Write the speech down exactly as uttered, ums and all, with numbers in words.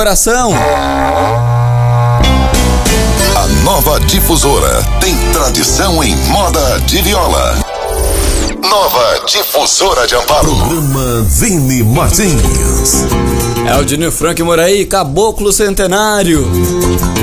Coração. A Nova Difusora tem tradição em moda de viola. Nova Difusora de Amparo. Programa Vini Martins. É o Dinho Frank Moraí, Caboclo Centenário.